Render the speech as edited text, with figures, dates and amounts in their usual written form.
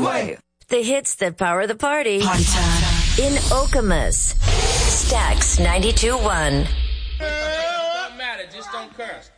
Wave. The hits that power the party. Party time. In Okemos. Stax 92.1. Don't matter, just don't curse.